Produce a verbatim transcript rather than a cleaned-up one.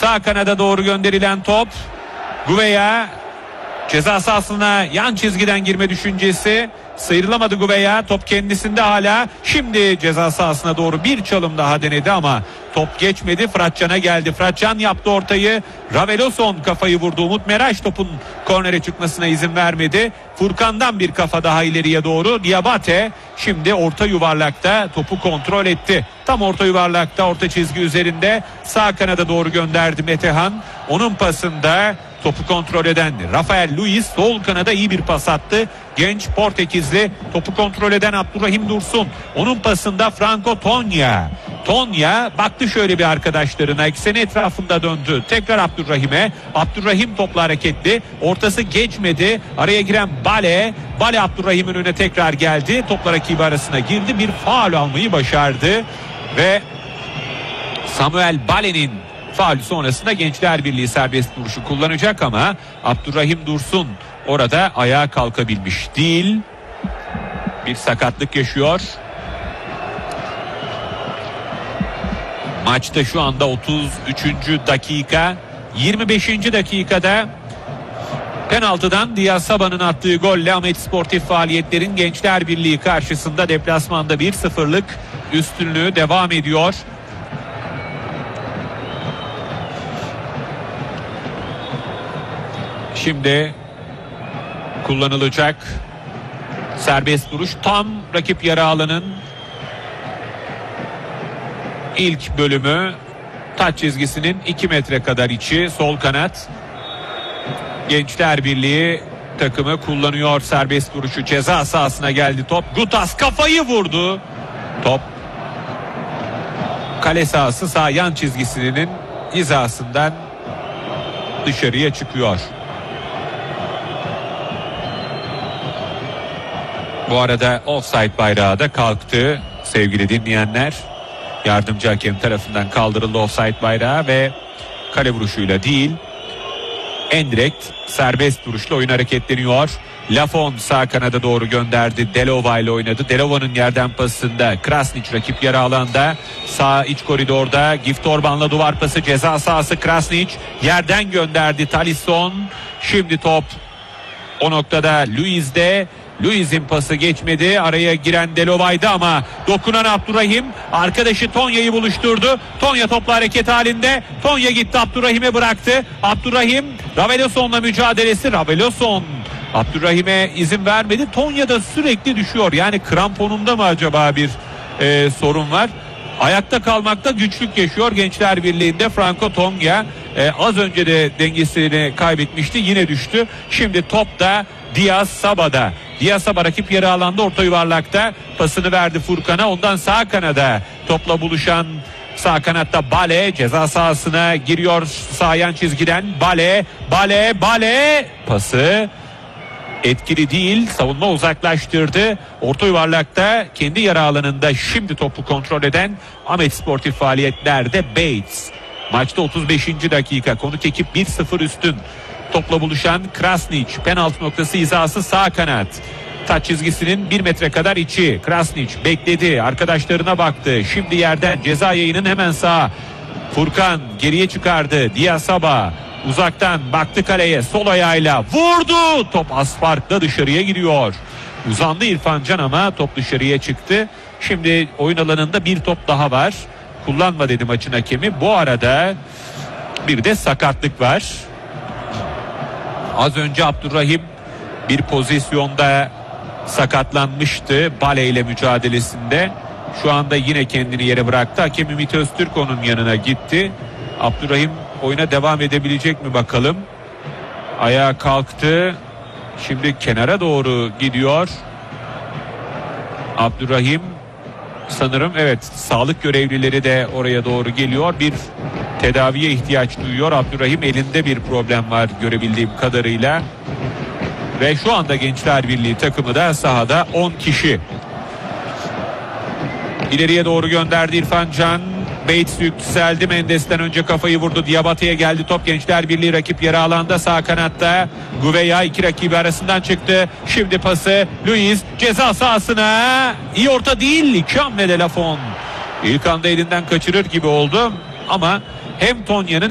Sağ kanada doğru gönderilen top. Gouveia ceza sahasına yan çizgiden girme düşüncesi. Sıyrılamadı Gouveia. Top kendisinde hala. Şimdi ceza sahasına doğru bir çalım daha denedi ama top geçmedi. Fıratcan'a geldi. Fıratcan yaptı ortayı. Raveloson kafayı vurdu. Umut Meraş topun kornere çıkmasına izin vermedi. Furkan'dan bir kafa daha ileriye doğru. Diabate şimdi orta yuvarlakta topu kontrol etti. Tam orta yuvarlakta, orta çizgi üzerinde sağ kanada doğru gönderdi Metehan. Onun pasında topu kontrol eden Rafael Luiz sol kanada iyi bir pas attı. Genç Portekizli topu kontrol eden Abdurrahim Dursun. Onun pasında Franco Tonya. Tonya baktı şöyle bir arkadaşlarına, ekseni etrafında döndü. Tekrar Abdurrahim'e. Abdurrahim topla hareketli. Ortası geçmedi. Araya giren Bale. Bale Abdurrahim'in önüne tekrar geldi. Topla rakibi arasına girdi. Bir faul almayı başardı. Ve Samuel Bale'nin faul sonrasında Gençler Birliği serbest vuruşu kullanacak ama Abdurrahim Dursun orada ayağa kalkabilmiş değil. Bir sakatlık yaşıyor. Maçta şu anda otuz üçüncü dakika. yirmi beşinci dakikada penaltıdan Diaz Sabah'ın attığı golle Ahmet Sportif Faaliyetler'in Gençler Birliği karşısında deplasmanda bir sıfırlık üstünlüğü devam ediyor. Şimdi kullanılacak serbest vuruş tam rakip yarı alanın ilk bölümü, taç çizgisinin iki metre kadar içi, sol kanat. Gençler Birliği takımı kullanıyor serbest vuruşu. Ceza sahasına geldi top. Gutas kafayı vurdu. Top kale sahası sağ yan çizgisinin hizasından dışarıya çıkıyor. Bu arada offside bayrağı da kalktı sevgili dinleyenler. Yardımcı hakem tarafından kaldırıldı offside bayrağı ve kale vuruşuyla değil, endirekt serbest vuruşla oyun hareketleniyor. Lafon sağ kanada doğru gönderdi. Delova ile oynadı. Delova'nın yerden pasında Krasnić rakip yarı alanda. Sağ iç koridorda Gift Orban'la duvar pası, ceza sahası. Krasnić yerden gönderdi. Talisson. Şimdi top o noktada Luiz'de. Luiz'in pası geçmedi. Araya giren Delova'ydı ama dokunan Abdurrahim arkadaşı Tonya'yı buluşturdu. Tonya topla hareket halinde. Tonya gitti, Abdurrahim'e bıraktı. Abdurrahim Raveloson'la mücadelesi. Raveloson Abdurrahim'e izin vermedi. Tonya da sürekli düşüyor. Yani kramponunda mı acaba bir e, sorun var? Ayakta kalmakta güçlük yaşıyor Gençler Birliği'nde Franco Tonya. E, az önce de dengesini kaybetmişti. Yine düştü. Şimdi top da Diaz Sabah'da. Diaz Sabah rakip yarı alanda orta yuvarlakta pasını verdi Furkan'a. Ondan sağ kanada topla buluşan sağ kanatta Bale ceza sahasına giriyor sağ yan çizgiden. Bale, Bale, Bale pası etkili değil. Savunma uzaklaştırdı. Orta yuvarlakta kendi yarı alanında şimdi topu kontrol eden Ahmet Sportif Faaliyetler'de Bates. Maçta otuz beşinci dakika, konuk ekip bir sıfır üstün. Topla buluşan Krasnić, penaltı noktası hizası sağ kanat. Taç çizgisinin bir metre kadar içi. Krasnić bekledi, arkadaşlarına baktı. Şimdi yerden ceza yayının hemen sağ. Furkan geriye çıkardı. Diaz Sabah uzaktan baktı kaleye, sol ayağıyla vurdu. Top az farkla dışarıya gidiyor. Uzandı İrfan Can ama top dışarıya çıktı. Şimdi oyun alanında bir top daha var. Kullanma dedi maçın hakemi. Bu arada bir de sakatlık var. Az önce Abdurrahim bir pozisyonda sakatlanmıştı Bale ile mücadelesinde. Şu anda yine kendini yere bıraktı. Hakem Ümit Öztürk onun yanına gitti. Abdurrahim oyuna devam edebilecek mi bakalım. Ayağa kalktı. Şimdi kenara doğru gidiyor. Abdurrahim sanırım, evet, sağlık görevlileri de oraya doğru geliyor. Bir tedaviye ihtiyaç duyuyor. Abdurrahim elinde bir problem var görebildiğim kadarıyla. Ve şu anda Gençler Birliği takımı da sahada on kişi. İleriye doğru gönderdi İrfan Can. Bates yükseldi. Mendes'ten önce kafayı vurdu. Diabate'ye geldi top. Gençler Birliği rakip yarı alanda sağ kanatta. Gouveia iki rakibi arasından çıktı. Şimdi pası Luiz ceza sahasına. İyi orta değil. Can ve Delafon. İlk anda elinden kaçırır gibi oldu. Ama hem Tonya'nın